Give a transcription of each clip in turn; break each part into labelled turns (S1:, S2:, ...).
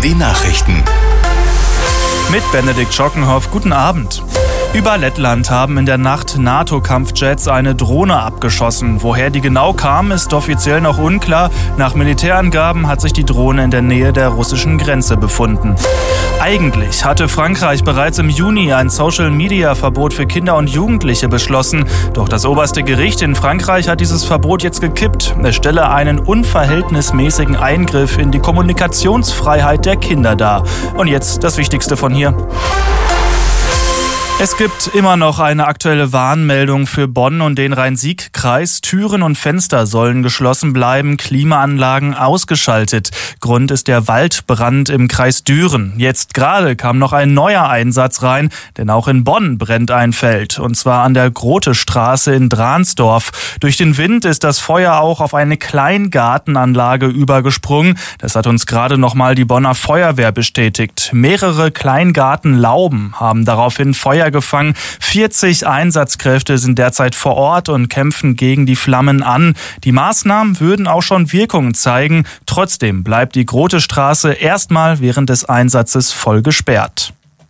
S1: Die Nachrichten.
S2: Mit Benedikt Schockenhoff, guten Abend. Über Lettland haben in der Nacht NATO-Kampfjets eine Drohne abgeschossen. Woher die genau kam, ist offiziell noch unklar. Nach Militärangaben hat sich die Drohne in der Nähe der russischen Grenze befunden. Eigentlich hatte Frankreich bereits im Juni ein Social-Media-Verbot für Kinder und Jugendliche beschlossen. Doch das oberste Gericht in Frankreich hat dieses Verbot jetzt gekippt. Es stelle einen unverhältnismäßigen Eingriff in die Kommunikationsfreiheit der Kinder dar. Und jetzt das Wichtigste von hier. Es gibt immer noch eine aktuelle Warnmeldung für Bonn und den Rhein-Sieg-Kreis. Türen und Fenster sollen geschlossen bleiben, Klimaanlagen ausgeschaltet. Grund ist der Waldbrand im Kreis Düren. Jetzt gerade kam noch ein neuer Einsatz rein, denn auch in Bonn brennt ein Feld. Und zwar an der Grotestraße in Dransdorf. Durch den Wind ist das Feuer auch auf eine Kleingartenanlage übergesprungen. Das hat uns gerade noch mal die Bonner Feuerwehr bestätigt. Mehrere Kleingartenlauben haben daraufhin Feuer gefangen. 40 Einsatzkräfte sind derzeit vor Ort und kämpfen gegen die Flammen an. Die Maßnahmen würden auch schon Wirkungen zeigen. Trotzdem bleibt die Grotestraße erstmal während des Einsatzes voll gesperrt.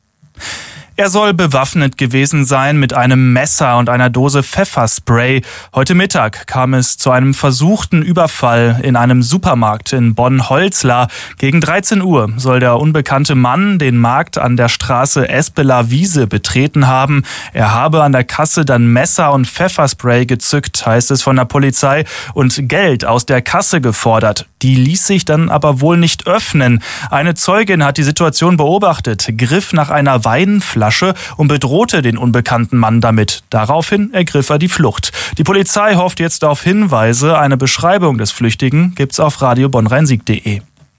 S2: Er soll bewaffnet gewesen sein mit einem Messer und einer Dose Pfefferspray. Heute Mittag kam es zu einem versuchten Überfall in einem Supermarkt in Bonn-Holzlar. Gegen 13 Uhr soll der unbekannte Mann den Markt an der Straße Espeler Wiese betreten haben. Er habe an der Kasse dann Messer und Pfefferspray gezückt, heißt es von der Polizei, und Geld aus der Kasse gefordert. Die ließ sich dann aber wohl nicht öffnen. Eine Zeugin hat die Situation beobachtet, griff nach einer Weinflasche und bedrohte den unbekannten Mann damit. Daraufhin ergriff er die Flucht. Die Polizei hofft jetzt auf Hinweise. Eine Beschreibung des Flüchtigen gibt's auf radiobonnrheinsieg.de.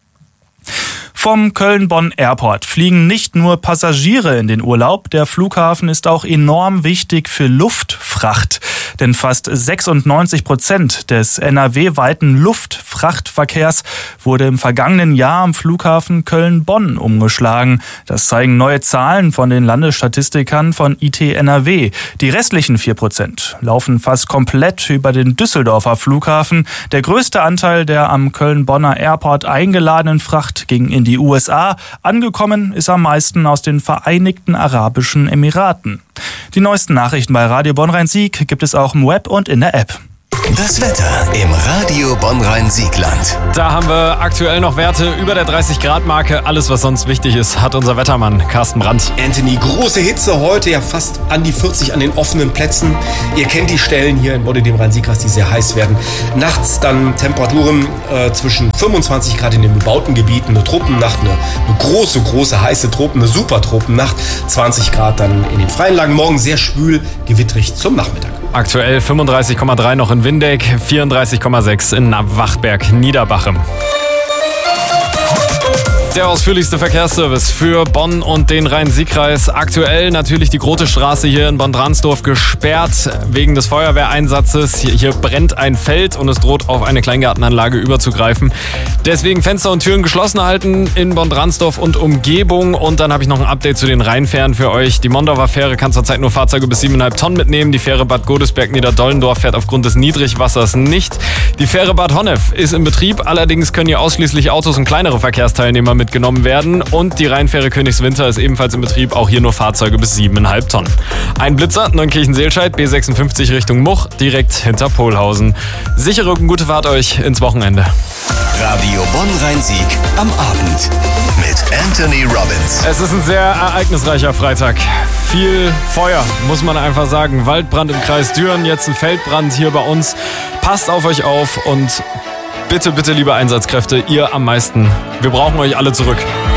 S2: Vom Köln-Bonn Airport fliegen nicht nur Passagiere in den Urlaub. Der Flughafen ist auch enorm wichtig für Luftfracht. Denn fast 96% des NRW-weiten Luftfrachtverkehrs wurde im vergangenen Jahr am Flughafen Köln-Bonn umgeschlagen. Das zeigen neue Zahlen von den Landesstatistikern von IT NRW. Die restlichen 4% laufen fast komplett über den Düsseldorfer Flughafen. Der größte Anteil der am Köln-Bonner Airport eingeladenen Fracht ging in die USA. Angekommen ist am meisten aus den Vereinigten Arabischen Emiraten. Die neuesten Nachrichten bei Radio Bonn-Rhein-Sieg gibt es auch im Web und in der App.
S1: Das Wetter im Radio Bonn-Rhein-Siegland.
S3: Da haben wir aktuell noch Werte über der 30-Grad-Marke. Alles, was sonst wichtig ist, hat unser Wettermann Carsten Brandt.
S4: Anthony, große Hitze heute, ja fast an die 40 an den offenen Plätzen. Ihr kennt die Stellen hier in Bonn, dem Rhein-Sieg-Kreis, die sehr heiß werden. Nachts dann Temperaturen zwischen 25 Grad in den bebauten Gebieten, eine Tropennacht, eine große heiße Tropen, eine super Tropennacht. 20 Grad dann in den freien Lagen. Morgen sehr schwül, gewittrig zum Nachmittag.
S3: Aktuell 35,3 noch in Windeck, 34,6 in Wachberg, Niederbachem. Der ausführlichste Verkehrsservice für Bonn und den Rhein-Sieg-Kreis. Aktuell natürlich die Grotestraße hier in Bonn-Dransdorf gesperrt wegen des Feuerwehreinsatzes. Hier brennt ein Feld und es droht auf eine Kleingartenanlage überzugreifen. Deswegen Fenster und Türen geschlossen halten in Bonn-Dransdorf und Umgebung. Und dann habe ich noch ein Update zu den Rheinfähren für euch. Die Mondorfer Fähre kann zurzeit nur Fahrzeuge bis 7,5 Tonnen mitnehmen. Die Fähre Bad Godesberg-Niederdollendorf fährt aufgrund des Niedrigwassers nicht. Die Fähre Bad Honnef ist in Betrieb. Allerdings können hier ausschließlich Autos und kleinere Verkehrsteilnehmer mitgenommen werden. Und die Rheinfähre Königswinter ist ebenfalls in Betrieb. Auch hier nur Fahrzeuge bis 7,5 Tonnen. Ein Blitzer, Neunkirchen-Seelscheid, B56 Richtung Much, direkt hinter Polhausen. Sichere und gute Fahrt euch ins Wochenende.
S1: Radio Bonn-Rhein-Sieg am Abend mit Anthony Robbins.
S3: Es ist ein sehr ereignisreicher Freitag. Viel Feuer, muss man einfach sagen. Waldbrand im Kreis Düren, jetzt ein Feldbrand hier bei uns. Passt auf euch auf und bitte, liebe Einsatzkräfte, ihr am meisten. Wir brauchen euch alle zurück.